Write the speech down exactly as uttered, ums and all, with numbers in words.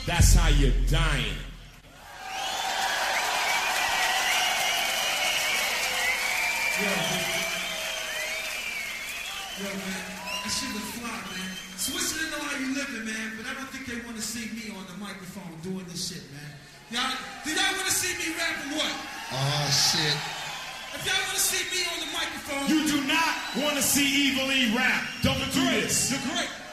That's how you're dying. Yo, man. Yo, man. That shit was fly, man. Switzerland know how you living, man, but I don't think they want to see me on the microphone doing this shit, man. Y'all, do y'all want to see me rap or what? Oh, shit. If y'all want to see me on the microphone... You do not want to see Evil E rap. Don't do this. You're great.